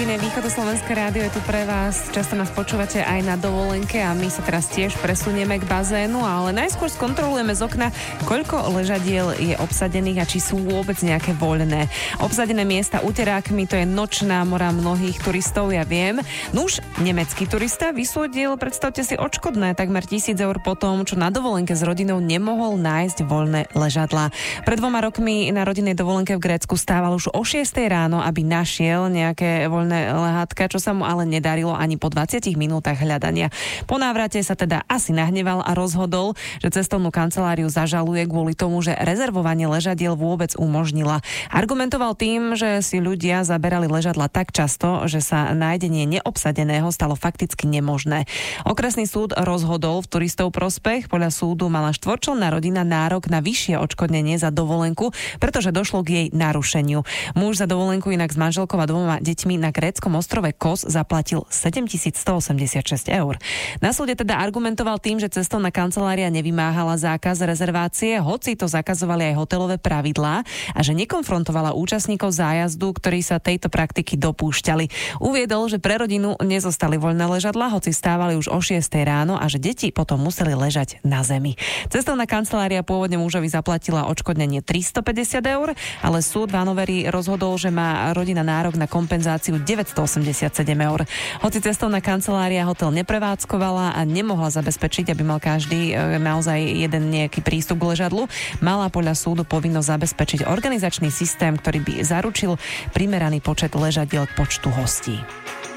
jediné východoslovenské rádio je tu pre vás. Často nás počúvate aj na dovolenke a my sa teraz tiež presunieme k bazénu, ale najskôr skontrolujeme z okna, koľko ležadiel je obsadených a či sú vôbec nejaké voľné. Obsadené miesta uterákmi, to je nočná mora mnohých turistov, ja viem. Nuž, nemecký turista vysúdil, predstavte si, odškodné takmer 1,000 eur po tom, čo na dovolenke s rodinou nemohol nájsť voľné ležadlá. Pred 2 rokmi na rodinnej dovolenke v Grécku stával už o 6 ráno, aby našiel nejaké voľné lehátka, čo sa mu ale nedarilo ani po 20 minútach hľadania. Po návrate sa teda asi nahneval a rozhodol, že cestovnú kanceláriu zažaluje kvôli tomu, že rezervovanie ležadiel vôbec umožnila. Argumentoval tým, že si ľudia zaberali ležadla tak často, že sa nájdenie neobsadeného stalo fakticky nemožné. Okresný súd rozhodol v turistov prospech. Podľa súdu mala štvorčlenná rodina nárok na vyššie odškodnenie za dovolenku, pretože došlo k jej narušeniu. Muž za dovolenku inak s manželkou a 2 deťmi na gréckom ostrove Kos zaplatil 7 186 eur. Na súde teda argumentoval tým, že cestovná kancelária nevymáhala zákaz rezervácie, hoci to zakazovali aj hotelové pravidlá, a že nekonfrontovala účastníkov zájazdu, ktorí sa tejto praktiky dopúšťali. Uviedol, že pre rodinu nezostali voľné ležadlá, hoci stávali už o 6 ráno a že deti potom museli ležať na zemi. Cestovná kancelária pôvodne mužovi zaplatila odškodnenie 350 eur, ale súd v Hannoveri rozhodol, že má rodina nárok na kompenzáciu 987 eur. Hoci cestovná kancelária hotel neprevádzkovala a nemohla zabezpečiť, aby mal každý naozaj jeden nejaký prístup k ležadlu, mala podľa súdu povinnosť zabezpečiť organizačný systém, ktorý by zaručil primeraný počet ležadiel k počtu hostí.